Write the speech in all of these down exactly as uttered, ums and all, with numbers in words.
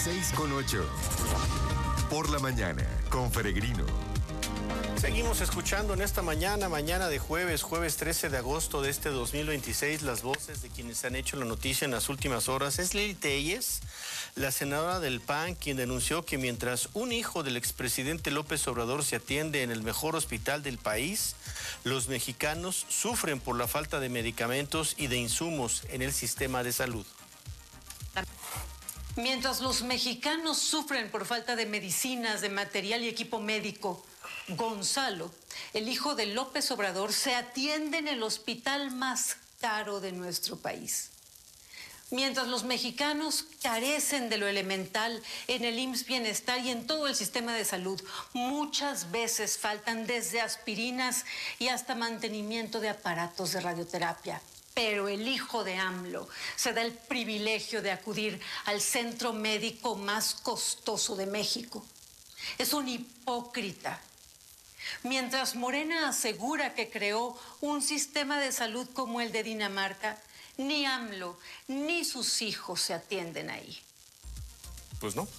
seis con ocho. Por la mañana, con Peregrino. Seguimos escuchando en esta mañana, mañana de jueves, jueves trece de agosto de este dos mil veintiséis, las voces de quienes han hecho la noticia en las últimas horas. Es Lili Téllez, la senadora del P A N, quien denunció que mientras un hijo del expresidente López Obrador se atiende en el mejor hospital del país, los mexicanos sufren por la falta de medicamentos y de insumos en el sistema de salud. Mientras los mexicanos sufren por falta de medicinas, de material y equipo médico, Gonzalo, el hijo de López Obrador, se atiende en el hospital más caro de nuestro país. Mientras los mexicanos carecen de lo elemental en el I M S S Bienestar y en todo el sistema de salud, muchas veces faltan desde aspirinas y hasta mantenimiento de aparatos de radioterapia. Pero el hijo de AMLO se da el privilegio de acudir al centro médico más costoso de México. Es un hipócrita. Mientras Morena asegura que creó un sistema de salud como el de Dinamarca, ni AMLO ni sus hijos se atienden ahí. Pues no.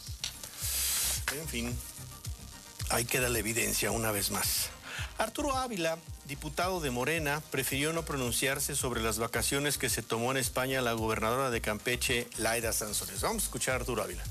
En fin, ahí queda la evidencia una vez más. Arturo Ávila, diputado de Morena, prefirió no pronunciarse sobre las vacaciones que se tomó en España la gobernadora de Campeche, Laida Sansores. Vamos a escuchar a Arturo Ávila.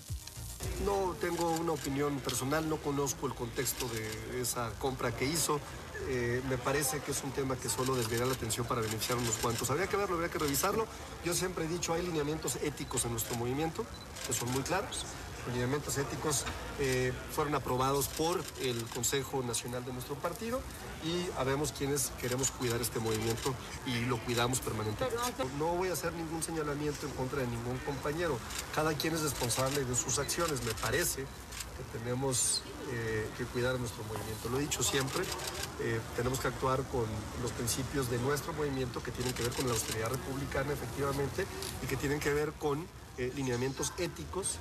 No tengo una opinión personal, no conozco el contexto de esa compra que hizo. Eh, me parece que es un tema que solo desviará la atención para beneficiar a unos cuantos. Habría que verlo, habría que revisarlo. Yo siempre he dicho, hay lineamientos éticos en nuestro movimiento, que son muy claros. Los lineamientos éticos eh, fueron aprobados por el Consejo Nacional de nuestro partido y habemos quienes queremos cuidar este movimiento y lo cuidamos permanentemente. No voy a hacer ningún señalamiento en contra de ningún compañero. Cada quien es responsable de sus acciones. Me parece que tenemos eh, que cuidar nuestro movimiento. Lo he dicho siempre, eh, tenemos que actuar con los principios de nuestro movimiento que tienen que ver con la austeridad republicana, efectivamente, y que tienen que ver con eh, lineamientos éticos.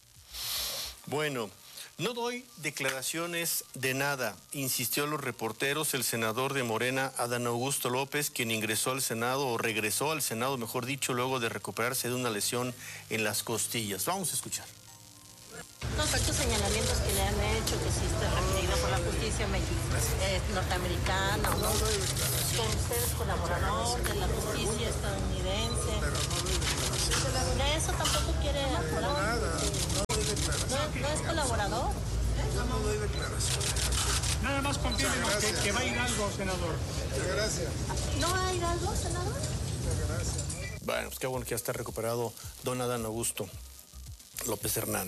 Bueno, no doy declaraciones de nada, insistió los reporteros el senador de Morena, Adán Augusto López, quien ingresó al Senado, o regresó al Senado, mejor dicho, luego de recuperarse de una lesión en las costillas. Vamos a escuchar. Los estos señalamientos que le han hecho, que sí está requerido por la justicia eh, norteamericana, ¿no? Que usted es colaborador de la justicia estadounidense. De eso tampoco quiere hablar. ¿No, ¿No es colaborador? Yo no doy declaraciones. Nada más confírmenos que, que va a ir algo, senador. Muchas gracias. ¿No va a ir algo, senador? Muchas gracias. Bueno, pues qué bueno que ya está recuperado don Adán Augusto López Hernández.